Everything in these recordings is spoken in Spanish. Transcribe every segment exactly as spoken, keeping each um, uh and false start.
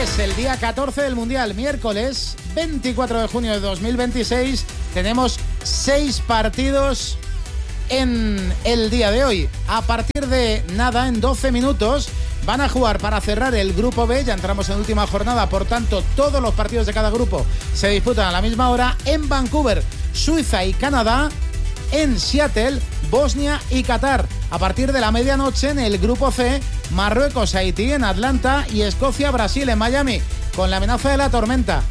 Es el día catorce del Mundial, miércoles veinticuatro de junio de dos mil veintiséis. Tenemos seis partidos en el día de hoy. A partir de nada, en doce minutos, van a jugar para cerrar el grupo B. Ya entramos en última jornada, por tanto, todos los partidos de cada grupo se disputan a la misma hora. En Vancouver, Suiza y Canadá. En Seattle, Bosnia y Qatar. A partir de la medianoche en el grupo C, Marruecos, Haití en Atlanta y Escocia, Brasil en Miami, con la amenaza de la tormenta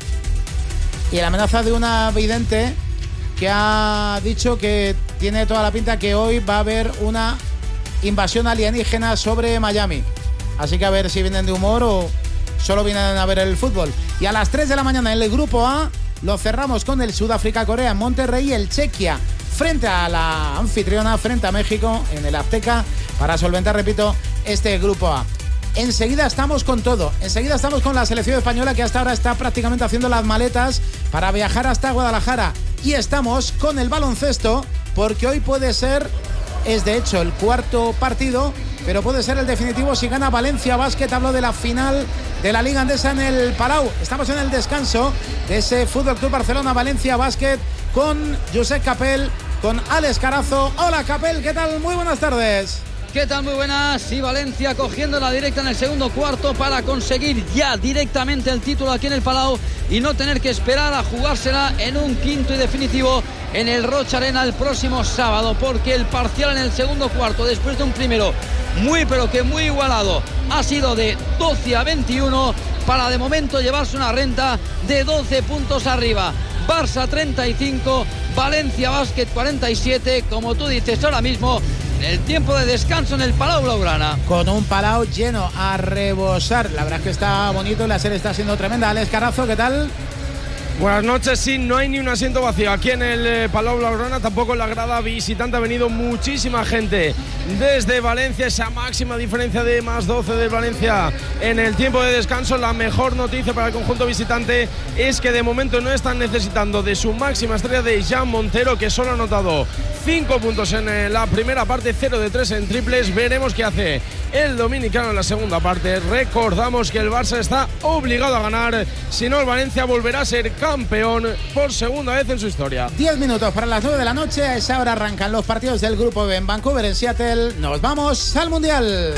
y la amenaza de una vidente que ha dicho que tiene toda la pinta que hoy va a haber una invasión alienígena sobre Miami. Así que a ver si vienen de humor o solo vienen a ver el fútbol. Y a las tres de la mañana en el grupo A lo cerramos con el Sudáfrica-Corea en Monterrey y el Chequia frente a la anfitriona, frente a México en el Azteca, para solventar, repito, este grupo A. Enseguida estamos con todo, enseguida estamos con la selección española, que hasta ahora está prácticamente haciendo las maletas para viajar hasta Guadalajara, y estamos con el baloncesto, porque hoy puede ser, es de hecho el cuarto partido, pero puede ser el definitivo si gana Valencia Basket. Hablo de la final de la Liga Andesa en el Palau. Estamos en el descanso de ese Fútbol Club Barcelona Valencia Basket con Josep Capel, con Alex Carazo. Hola Capel, ¿qué tal? Muy buenas tardes. ¿Qué tal? Muy buenas. Y Valencia cogiendo la directa en el segundo cuarto para conseguir ya directamente el título aquí en el Palau y no tener que esperar a jugársela en un quinto y definitivo en el Roig Arena el próximo sábado, porque el parcial en el segundo cuarto, después de un primero muy pero que muy igualado, ha sido de doce a veintiuno para de momento llevarse una renta de doce puntos arriba. Barça treinta y cinco, Valencia Basket cuarenta y siete, como tú dices ahora mismo, el tiempo de descanso en el Palau Blaugrana. Con un Palau lleno a rebosar. La verdad es que está bonito y la serie está siendo tremenda. Alex Carazo, ¿qué tal? Buenas noches. Sí, no hay ni un asiento vacío aquí en el eh, Palau Blaugrana, tampoco en la grada visitante. Ha venido muchísima gente desde Valencia, esa máxima diferencia de más doce de Valencia en el tiempo de descanso. La mejor noticia para el conjunto visitante es que de momento no están necesitando de su máxima estrella, de Jan Montero, que solo ha anotado cinco puntos en eh, la primera parte, cero de tres en triples. Veremos qué hace el dominicano en la segunda parte. Recordamos que el Barça está obligado a ganar, si no el Valencia volverá a ser campeón por segunda vez en su historia. Diez minutos para las nueve de la noche. A esa hora arrancan los partidos del grupo B en Vancouver, en Seattle. Nos vamos al Mundial.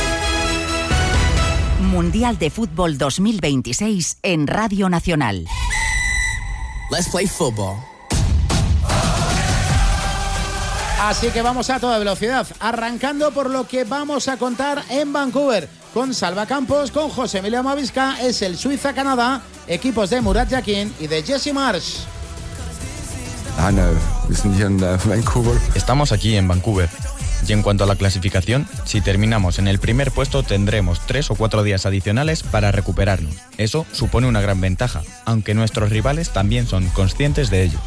Mundial de Fútbol dos mil veintiséis en Radio Nacional. Let's play football. Así que vamos a toda velocidad, arrancando por lo que vamos a contar en Vancouver, con Salva Campos, con José Emilio Mavisca. Es el Suiza-Canadá, equipos de Murat Yakin y de Jesse Marsh. Estamos aquí en Vancouver. Y en cuanto a la clasificación, si terminamos en el primer puesto tendremos tres o cuatro días adicionales para recuperarnos. Eso supone una gran ventaja, aunque nuestros rivales también son conscientes de ello.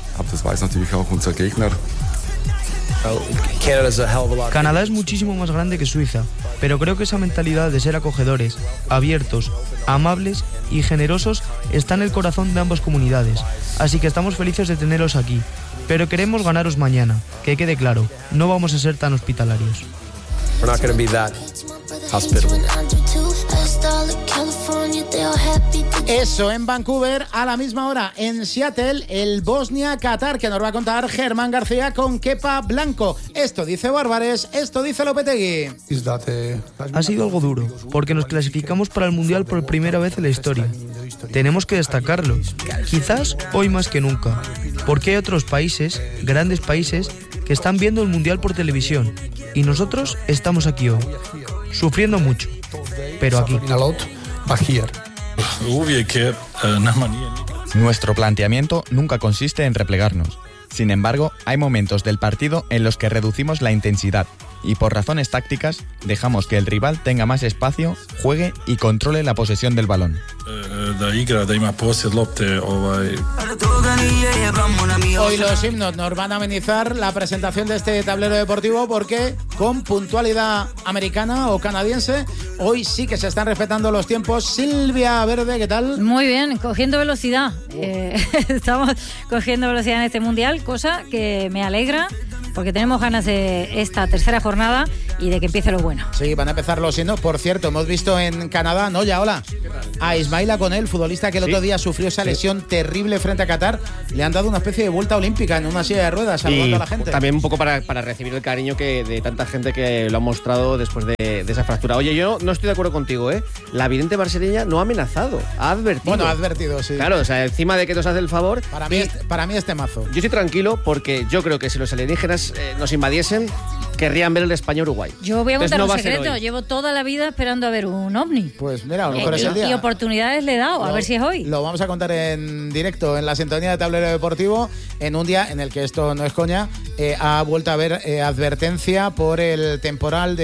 Canadá es muchísimo más grande que Suiza, pero creo que esa mentalidad de ser acogedores, abiertos, amables y generosos está en el corazón de ambas comunidades, así que estamos felices de tenerlos aquí, pero queremos ganaros mañana, que quede claro, no vamos a ser tan hospitalarios. We're not going to be that hospitable. Eso en Vancouver. A la misma hora en Seattle, el Bosnia-Qatar, que nos va a contar Germán García con Kepa Blanco. Esto dice Bárbares, esto dice Lopetegui. Ha sido algo duro, porque nos clasificamos para el Mundial por primera vez en la historia. Tenemos que destacarlo, quizás hoy más que nunca, porque hay otros países, grandes países, que están viendo el Mundial por televisión, y nosotros estamos aquí hoy, sufriendo mucho, pero aquí. Nuestro planteamiento nunca consiste en replegarnos. Sin embargo, hay momentos del partido en los que reducimos la intensidad y por razones tácticas dejamos que el rival tenga más espacio, juegue y controle la posesión del balón. Hoy los himnos nos van a amenizar la presentación de este tablero deportivo, porque con puntualidad americana o canadiense, hoy sí que se están respetando los tiempos. Silvia Verde, ¿qué tal? Muy bien, cogiendo velocidad. Eh, estamos cogiendo velocidad en este mundial, cosa que me alegra, porque tenemos ganas de esta tercera jornada y de que empiece lo bueno. Sí, van a empezar los signos. Por cierto, hemos visto en Canadá, ¿no? Ya, hola, a Ismaila con él, futbolista que el ¿Sí? otro día sufrió esa lesión sí. terrible frente a Qatar. Le han dado una especie de vuelta olímpica en una silla de ruedas, saludando y a la gente. También un poco para, para recibir el cariño que de tanta gente que lo ha mostrado después de, de esa fractura. Oye, yo no estoy de acuerdo contigo, ¿eh? La vidente brasileña no ha amenazado, ha advertido. Bueno, ha advertido, sí. Claro, o sea, encima de que nos hace el favor. Para mí, este, para mí es temazo. Yo estoy tranquilo porque yo creo que si los alienígenas eh, nos invadiesen, querrían ver el España-Uruguay. Yo voy a contar no un secreto. Llevo toda la vida esperando a ver un ovni. Pues mira, a lo mejor eh, es el día. Y oportunidades le he dado, a lo, ver si es hoy. Lo vamos a contar en directo, en la sintonía de Tablero Deportivo, en un día en el que esto no es coña, eh, ha vuelto a haber eh, advertencia por el temporal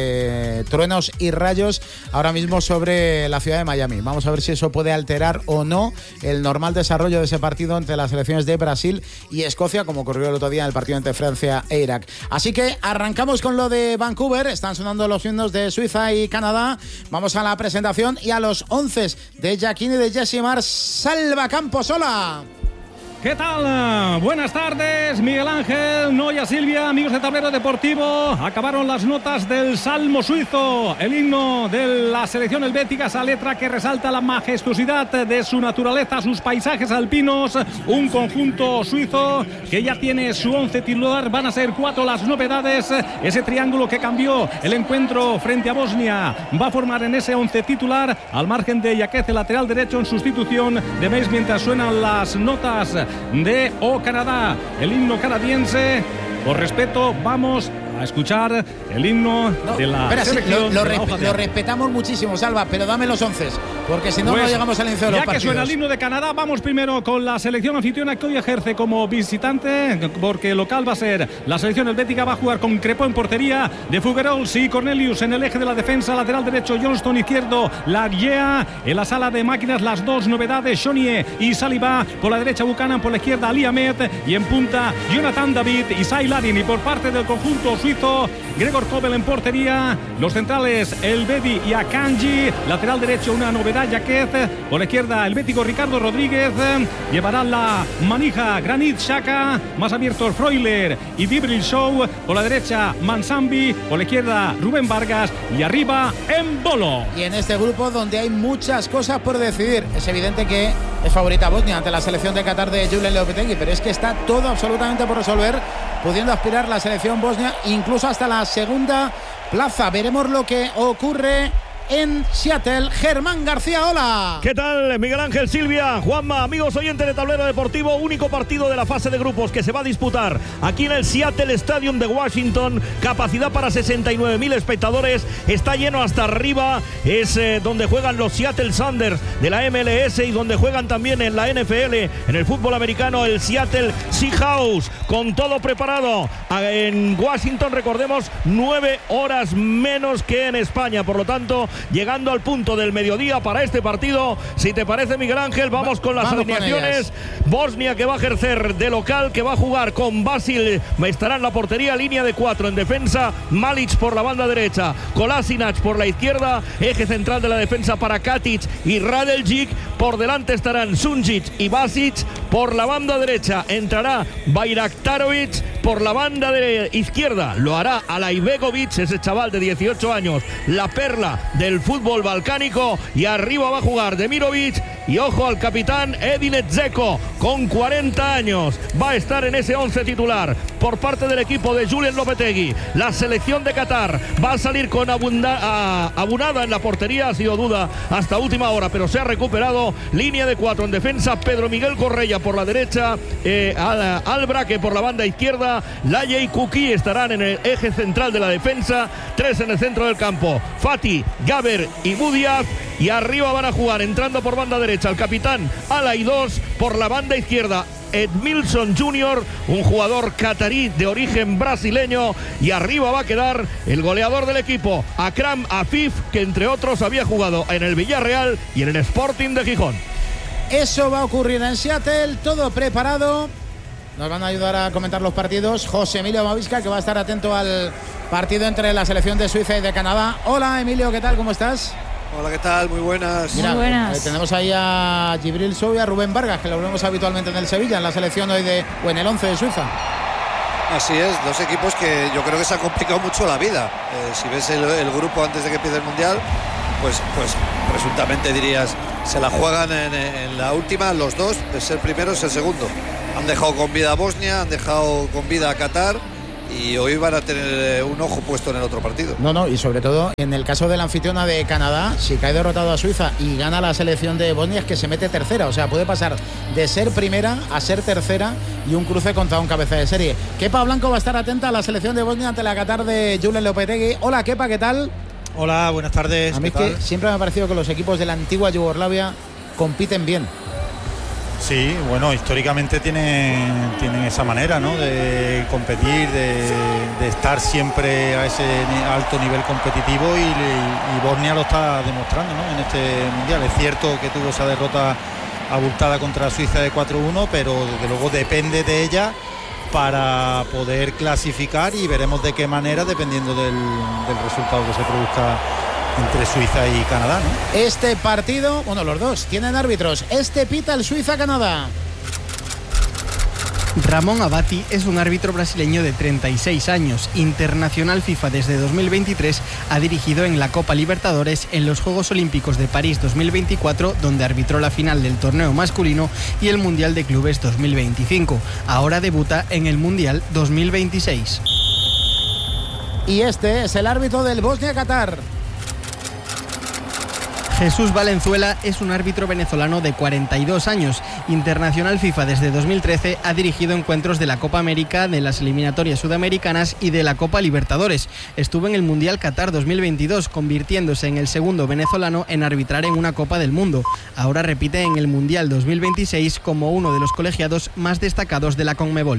de truenos y rayos ahora mismo sobre la ciudad de Miami. Vamos a ver si eso puede alterar o no el normal desarrollo de ese partido entre las selecciones de Brasil y Escocia, como ocurrió el otro día en el partido entre Francia e Irak. Así que arrancamos con lo de Vancouver. Están sonando los himnos de Suiza y Canadá. Vamos a la presentación y a los once de Jacquín y de Jessimar. Salva Campos, hola. ¿Qué tal? Buenas tardes, Miguel Ángel, Noya, Silvia, amigos de Tablero Deportivo. Acabaron las notas del Salmo Suizo, el himno de la selección helvética, esa letra que resalta la majestuosidad de su naturaleza, sus paisajes alpinos. Un conjunto suizo que ya tiene su once titular. Van a ser cuatro las novedades. Ese triángulo que cambió el encuentro frente a Bosnia va a formar en ese once titular, al margen de Yaquez, el lateral derecho, en sustitución de Meis, mientras suenan las notas de O Canadá, el himno canadiense. Por respeto, vamos a escuchar el himno no, de la espera, selección. Sí, lo, lo, de la resp- lo respetamos muchísimo, Salva, pero dame los once, porque si no, pues, no llegamos al inicio de los ya partidos. Ya que suena el himno de Canadá, vamos primero con la selección anfitriona que hoy ejerce como visitante, porque el local va a ser la selección helvética. Va a jugar con Crepó en portería, de Figuerols y Cornelius en el eje de la defensa, lateral derecho Johnston, izquierdo Larguea. En la sala de máquinas las dos novedades, Shonier y Saliba. Por la derecha Buchanan, por la izquierda Ali Ahmed, y en punta Jonathan David y Sai Larin. Y por parte del conjunto suizo, Gregor Kobel en portería, los centrales Elvedi y Akanji, lateral derecho una novedad Yaquez, por la izquierda el bético Ricardo Rodríguez, llevará la manija Granit Xhaka, más abiertos Freuler y Dibril Show, por la derecha Mansambi, por la izquierda Rubén Vargas y arriba Embolo. Y en este grupo donde hay muchas cosas por decidir, es evidente que es favorita Bosnia ante la selección de Qatar de Julen Lopetegui, pero es que está todo absolutamente por resolver, pudiendo aspirar la selección bosnia incluso hasta la segunda plaza. Veremos lo que ocurre en Seattle. Germán García, hola. ¿Qué tal, Miguel Ángel, Silvia, Juanma, amigos oyentes de Tablero Deportivo? Único partido de la fase de grupos que se va a disputar aquí en el Seattle Stadium de Washington. Capacidad para sesenta y nueve mil espectadores. Está lleno hasta arriba. Es eh, donde juegan los Seattle Sounders de la M L S y donde juegan también en la N F L, en el fútbol americano, el Seattle Seahawks. Con todo preparado en Washington, recordemos, nueve horas menos que en España. Por lo tanto, llegando al punto del mediodía para este partido. Si te parece, Miguel Ángel, vamos con las vamos alineaciones. Con Bosnia, que va a ejercer de local, que va a jugar con Basil, estará en la portería, línea de cuatro en defensa, Malic por la banda derecha, Kolasinac por la izquierda, eje central de la defensa para Katic y Radeljic, por delante estarán Sunjic y Basic, por la banda derecha entrará Bayraktarovic, por la banda de izquierda lo hará Alaibegovic, ese chaval de dieciocho años, la perla del fútbol balcánico, y arriba va a jugar Demirovic, y ojo al capitán Edin Dzeko, con cuarenta años, va a estar en ese once titular. Por parte del equipo de Julen Lopetegui, la selección de Qatar va a salir con abunda, a, Abunada en la portería, ha sido duda hasta última hora, pero se ha recuperado. Línea de cuatro en defensa, Pedro Miguel Correia por la derecha, eh, Al, Albraque por la banda izquierda, Laye y Kuki estarán en el eje central de la defensa, tres en el centro del campo, Fati, Gaber y Budiaf, y arriba van a jugar, entrando por banda derecha, el capitán Alaidos, por la banda izquierda Edmilson junior, un jugador catarí de origen brasileño, y arriba va a quedar el goleador del equipo, Akram Afif, que entre otros había jugado en el Villarreal y en el Sporting de Gijón. Eso va a ocurrir en Seattle, todo preparado. Nos van a ayudar a comentar los partidos José Emilio Mavisca, que va a estar atento al partido entre la selección de Suiza y de Canadá. Hola Emilio, ¿qué tal? ¿Cómo estás? Hola, ¿qué tal? Muy buenas. Mira, Muy buenas. Eh, tenemos ahí a Djibril Sow y a Rubén Vargas, que lo vemos habitualmente en el Sevilla, en la selección hoy de, o en el once de Suiza. Así es, dos equipos que yo creo que se ha complicado mucho la vida. Eh, si ves el, el grupo antes de que empiece el Mundial, pues, pues presuntamente dirías, se la juegan en, en la última los dos, de ser primero es el segundo. Han dejado con vida a Bosnia, han dejado con vida a Qatar, y hoy van a tener un ojo puesto en el otro partido. No, no, y sobre todo en el caso de la anfitriona de Canadá, si cae derrotado a Suiza y gana la selección de Bosnia, es que se mete tercera, o sea, puede pasar de ser primera a ser tercera y un cruce contra un cabeza de serie. Kepa Blanco va a estar atenta a la selección de Bosnia ante la Qatar de Julen Lopetegui. Hola Kepa, ¿qué tal? Hola, buenas tardes. A mí es que siempre me ha parecido que los equipos de la antigua Yugoslavia compiten bien. Sí, bueno, históricamente tienen, tienen esa manera, ¿no?, de competir, de, de estar siempre a ese alto nivel competitivo, y, y, y Bosnia lo está demostrando, ¿no?, en este Mundial. Es cierto que tuvo esa derrota abultada contra Suiza de cuatro uno, pero desde luego depende de ella para poder clasificar, y veremos de qué manera, dependiendo del, del resultado que se produzca entre Suiza y Canadá, ¿no? Este partido, bueno, los dos tienen árbitros. Este pita el Suiza-Canadá. Ramón Abati es un árbitro brasileño de treinta y seis años, internacional FIFA desde dos mil veintitrés, ha dirigido en la Copa Libertadores, en los Juegos Olímpicos de París dos mil veinticuatro, donde arbitró la final del torneo masculino, y el Mundial de Clubes dos mil veinticinco. Ahora debuta en el Mundial dos mil veintiséis. Y este es el árbitro del Bosnia-Qatar. Jesús Valenzuela es un árbitro venezolano de cuarenta y dos años, internacional FIFA desde dos mil trece, ha dirigido encuentros de la Copa América, de las eliminatorias sudamericanas y de la Copa Libertadores. Estuvo en el Mundial Qatar dos mil veintidós, convirtiéndose en el segundo venezolano en arbitrar en una Copa del Mundo. Ahora repite en el Mundial dos mil veintiséis como uno de los colegiados más destacados de la Conmebol.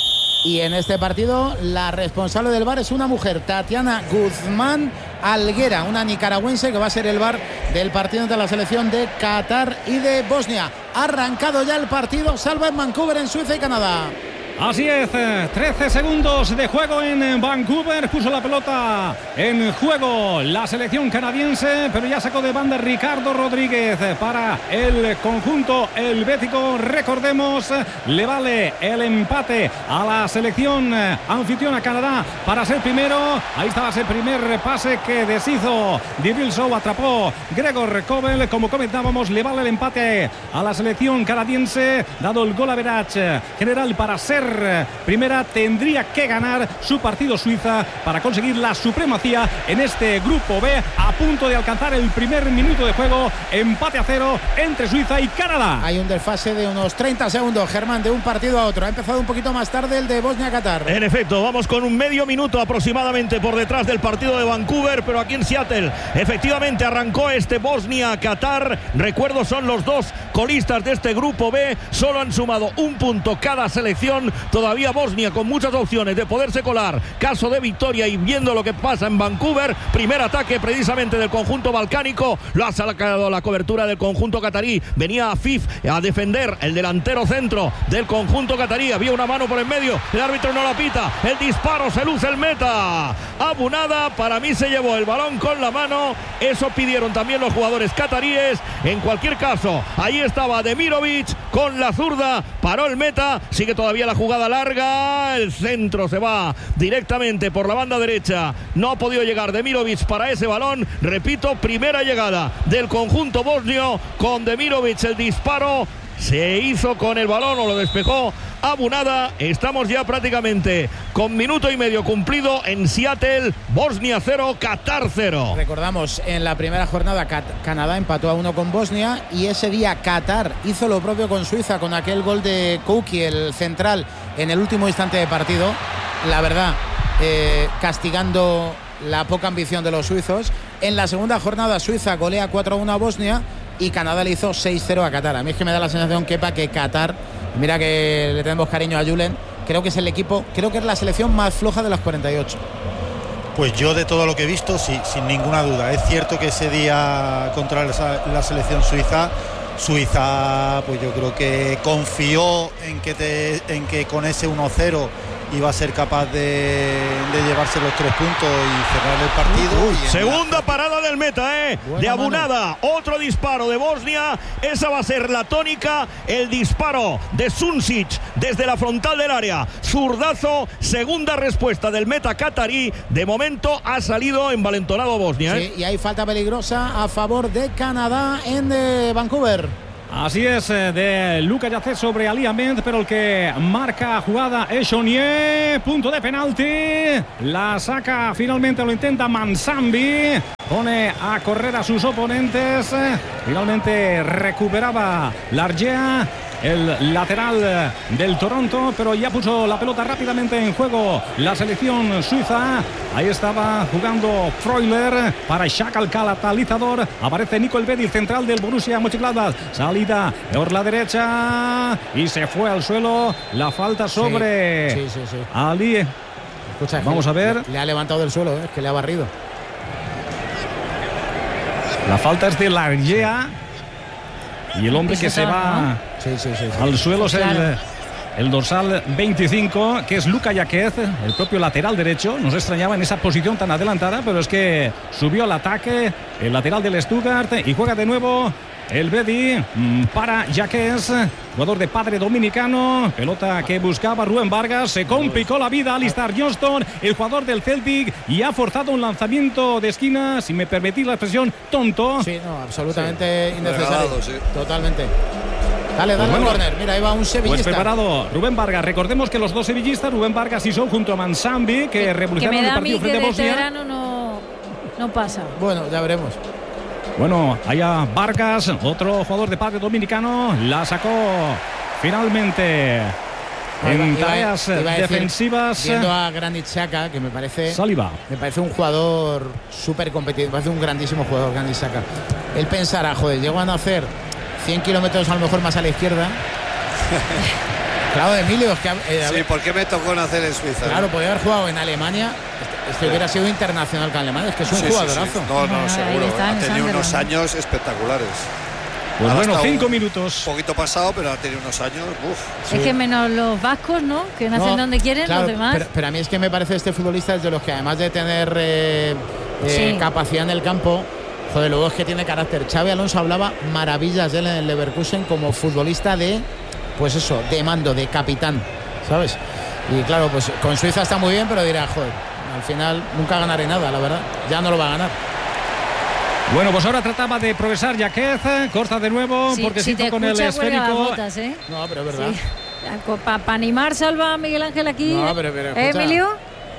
Y en este partido la responsable del V A R es una mujer, Tatiana Guzmán Alguera, una nicaragüense que va a ser el V A R del partido entre la selección de Qatar y de Bosnia. Ha arrancado ya el partido, salva en Vancouver, en Suiza y Canadá. Así es, trece segundos de juego en Vancouver, puso la pelota en juego la selección canadiense, pero ya sacó de banda Ricardo Rodríguez para el conjunto helvético. Recordemos, le vale el empate a la selección anfitriona Canadá para ser primero. Ahí estaba ese primer pase que deshizo Divil Show, atrapó Gregor Kobel. Como comentábamos, le vale el empate a la selección canadiense, dado el gol average general para ser primera. Tendría que ganar su partido Suiza para conseguir la supremacía en este grupo B, a punto de alcanzar el primer minuto de juego. Empate a cero entre Suiza y Canadá. Hay un desfase de unos treinta segundos, Germán, de un partido a otro. Ha empezado un poquito más tarde el de Bosnia-Qatar. En efecto, vamos con un medio minuto aproximadamente por detrás del partido de Vancouver, pero aquí en Seattle efectivamente arrancó este Bosnia-Qatar. Recuerdo, son los dos colistas de este grupo B, solo han sumado un punto cada selección. Todavía Bosnia con muchas opciones de poderse colar, caso de victoria, y viendo lo que pasa en Vancouver. Primer ataque precisamente del conjunto balcánico, lo ha sacado la cobertura del conjunto catarí. Venía Afif a defender el delantero centro del conjunto catarí, había una mano por en medio, el árbitro no la pita, el disparo, se luce el meta Abu Nada, para mí se llevó el balón con la mano, eso pidieron también los jugadores cataríes. En cualquier caso, ahí estaba Demirovic con la zurda, paró el meta, sigue todavía la jugada larga, el centro se va directamente por la banda derecha, no ha podido llegar Demirovic para ese balón. Repito, primera llegada del conjunto bosnio con Demirovic, el disparo se hizo con el balón o lo despejó Abu Nada. Estamos ya prácticamente con minuto y medio cumplido en Seattle. Bosnia cero, Qatar cero. Recordamos, en la primera jornada Canadá empató a uno con Bosnia, y ese día Qatar hizo lo propio con Suiza con aquel gol de Kouki, el central, en el último instante de partido. La verdad, eh, castigando la poca ambición de los suizos. En la segunda jornada Suiza golea cuatro a uno a Bosnia y Canadá le hizo seis cero a Qatar. A mí es que me da la sensación, Kepa, que Qatar, mira que le tenemos cariño a Julen, creo que es el equipo, creo que es la selección más floja de las cuarenta y ocho. Pues yo, de todo lo que he visto, sí, sin ninguna duda. Es cierto que ese día contra la selección suiza, Suiza, pues yo creo que confió en que, te, en que con ese uno cero iba a ser capaz de, de llevarse los tres puntos y cerrar el partido. Uh, y segunda la... parada del meta, ¿eh? Buena de Abunada, mano. Otro disparo de Bosnia. Esa va a ser la tónica. El disparo de Sunčić desde la frontal del área. Zurdazo, segunda respuesta del meta catarí. De momento ha salido envalentonado Bosnia, ¿eh? Sí, y hay falta peligrosa a favor de Canadá en eh, Vancouver. Así es, de Luka Yacet sobre Ali Ahmed, pero el que marca jugada es Chonier. Punto de penalti. La saca, finalmente lo intenta Mansambi. Pone a correr a sus oponentes. Finalmente recuperaba Largea, el lateral del Toronto, pero ya puso la pelota rápidamente en juego la selección suiza. Ahí estaba jugando Freuler para Shaka, el catalizador. Aparece Nico Elvedi, el central del Borussia Mönchengladbach. Salida por la derecha y se fue al suelo. La falta sobre sí, sí, sí, sí. Ali. Escucha, vamos a ver. Le, le ha levantado del suelo, ¿eh? Es que le ha barrido. La falta es de Largea. Y el hombre que se va ¿no? sí, sí, sí, sí. al suelo sí, es claro. el, el dorsal veinticinco, que es Luka Yacet, el propio lateral derecho. Nos extrañaba en esa posición tan adelantada, pero es que subió al ataque el lateral del Stuttgart y juega de nuevo el Bedi para Yacet, jugador de padre dominicano. Pelota que buscaba Rubén Vargas. Se complicó la vida Alistair Johnston, el jugador del Celtic, y ha forzado un lanzamiento de esquina, si me permitís la expresión, tonto. Sí, no, absolutamente sí. innecesario. Regalado, sí. Totalmente. Dale, dale, pues bueno, corner. Mira, ahí va un sevillista. Pues preparado Rubén Vargas. Recordemos que los dos sevillistas, Rubén Vargas y Son, junto a Mansambi, que, que revolucionaron el partido frente a Bosnia. Este verano no, no pasa. Bueno, ya veremos. Bueno, allá Vargas, otro jugador de padre dominicano, la sacó finalmente en iba, tareas iba, iba defensivas. Decir, viendo a Granit Xhaka, que me parece Saliba. Me parece un jugador súper competitivo, me parece un grandísimo jugador Granit Xhaka. Él pensará, joder, llegan a hacer cien kilómetros a lo mejor más a la izquierda. Claro, Emilio, es que eh, sí, ¿por qué me tocó nacer en Suiza? Claro, podía haber jugado en Alemania. Este hubiera sido internacional con Alemania. Es que es un sí, jugadorazo. Sí, sí. No, no, no, seguro. Ha tenido unos años espectaculares. Pues bueno, cinco minutos. Un poquito pasado, pero ha tenido unos años. Uf. Es sí. que menos los vascos, ¿no? Que nacen no, donde quieren, claro, los demás. Pero, pero a mí es que me parece este futbolista es de los que, además de tener eh, eh, sí. capacidad en el campo, joder, luego es que tiene carácter. Xabi Alonso hablaba maravillas de él en el Leverkusen como futbolista de, pues eso, de mando, de capitán, ¿sabes? Y claro, pues con Suiza está muy bien, pero dirá, joder, al final nunca ganaré nada, la verdad. Ya no lo va a ganar. Bueno, pues ahora trataba de progresar Yacet, corta de nuevo, sí, porque si se hizo con el esférico. Botas, ¿eh? No, pero es verdad. Sí. Para pa animar, salva a Miguel Ángel aquí. No, pero, pero ¿Eh, Emilio?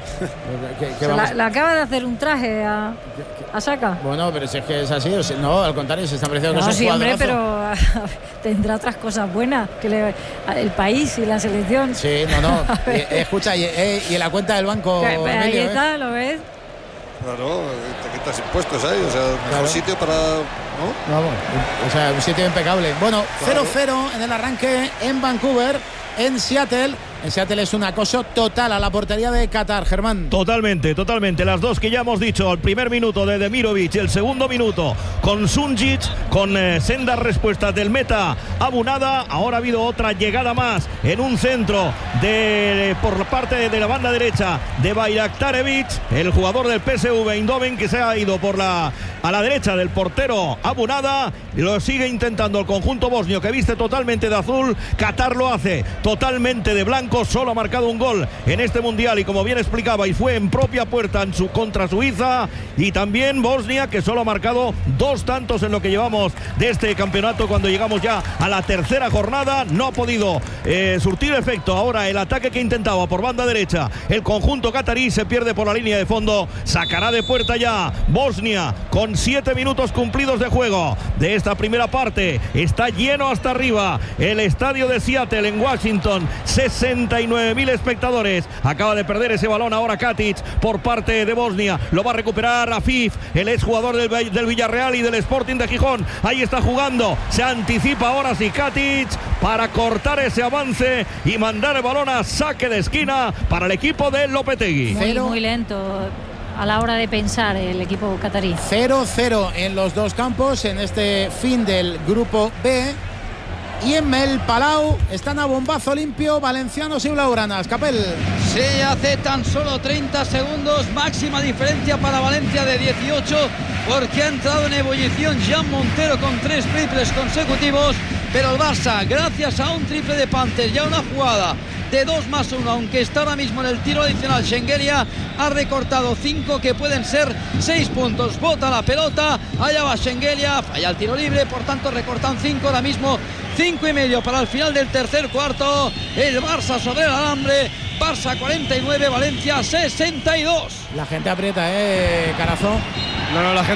¿Qué, qué la, la acaba de hacer un traje a, a Xhaka. Bueno, pero si es que es así, o sea, no, al contrario, se está pareciendo no, que es un siempre, jugadorazo. pero tendrá otras cosas buenas que le, el país y la selección. Sí, no, no. eh, escucha, y, eh, y en la cuenta del banco. Que, Emilio, ahí está, ¿eh? ¿lo ves? Claro, te quitas impuestos ahí, o sea, mejor claro. sitio para. ¿no? Vamos, o sea, un sitio impecable. Bueno, cero cero claro. en el arranque en Vancouver, en Seattle. En Seattle es un acoso total a la portería de Qatar, Germán. Totalmente, totalmente. Las dos que ya hemos dicho. El primer minuto de Demirovic, el segundo minuto con Sunčić, con eh, sendas respuestas del meta Abunada. Ahora ha habido otra llegada más en un centro de, por parte de la banda derecha de Bayraktarevic, el jugador del P S V Eindhoven, que se ha ido por la a la derecha del portero Abunada. Lo sigue intentando el conjunto bosnio, que viste totalmente de azul. Qatar lo hace totalmente de blanco. Solo ha marcado un gol en este mundial y, como bien explicaba, y fue en propia puerta en su, contra Suiza. Y también Bosnia, que solo ha marcado dos tantos en lo que llevamos de este campeonato. Cuando llegamos ya a la tercera jornada, no ha podido eh, surtir efecto. Ahora el ataque que intentaba por banda derecha el conjunto catarí se pierde por la línea de fondo. Sacará de puerta ya Bosnia con siete minutos cumplidos de juego de esta primera parte. Está lleno hasta arriba el estadio de Seattle en Washington. sesenta y nueve mil espectadores. Acaba de perder ese balón ahora Katic por parte de Bosnia. Lo va a recuperar Afif, el exjugador del, del Villarreal y del Sporting de Gijón. Ahí está jugando. Se anticipa ahora sí Katic para cortar ese avance y mandar el balón a saque de esquina para el equipo de Lopetegui. Muy, muy lento a la hora de pensar el equipo catarí. cero cero en los dos campos en este fin del grupo B. Y en el Palau están a bombazo limpio valencianos y blaugranas. Capel. Sí, hace tan solo treinta segundos, máxima diferencia para Valencia de dieciocho, porque ha entrado en ebullición Jan Montero con tres triples consecutivos, pero el Barça, gracias a un triple de Panter y a una jugada de dos más uno, aunque está ahora mismo en el tiro adicional, Shengelia ha recortado cinco que pueden ser seis puntos. Bota la pelota, allá va Shengelia, falla el tiro libre, por tanto recortan cinco, ahora mismo cinco y medio para el final del tercer cuarto. El Barça sobre el alambre, Barça cuarenta y nueve, Valencia sesenta y dos. La gente aprieta, eh, Carazo. No, no, la gente